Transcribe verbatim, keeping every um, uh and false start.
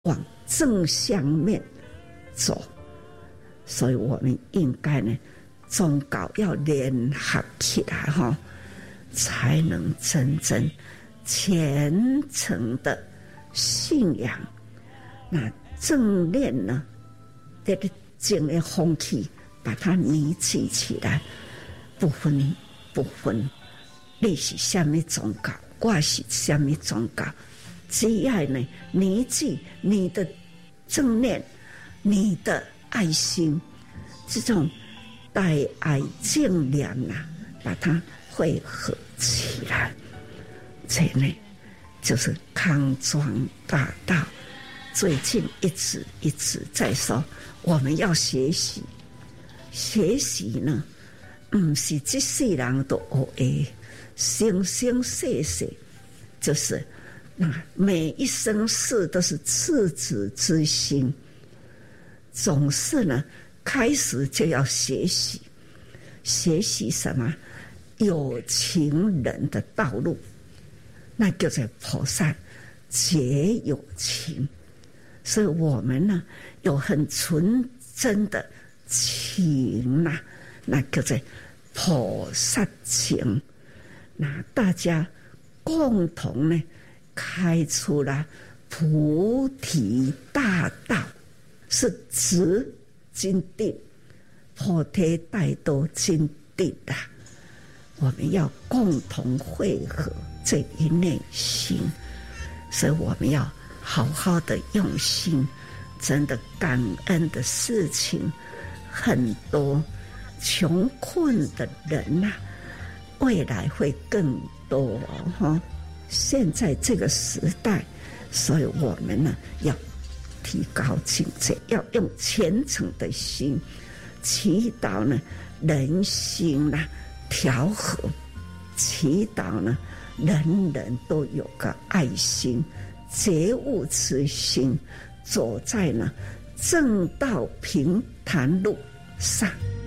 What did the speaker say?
往正向面走。所以我们应该呢，宗教要联合起来哈，才能真正虔诚的信仰。那正念呢，这个正的风气把它凝聚起来，不分不分，你是什么宗教，我是什么宗教，只要呢凝聚你的正念，你的爱心，这种带爱正念啊，把它汇合起来，这呢就是康庄大道。最近一直一直在说，我们要学习，学习呢，不是这世人都学的，生生世世就是那每一生事都是赤子之心，总是呢开始就要学习，学习什么？有情人的道路，那叫做菩萨结有情。所以我们呢有很纯真的情啊，那叫做菩萨情。那大家共同呢开出了菩提大道，是直真谛，菩提大道真谛啊！我们要共同汇合这一念心，所以我们要好好的用心，真的感恩的事情很多，穷困的人啊，未来会更多哈。现在这个时代，所以我们呢要提高境界，要用虔诚的心祈祷呢，人心呢调和，祈祷呢，人人都有个爱心。觉悟之心，走在呢正道平坦路上。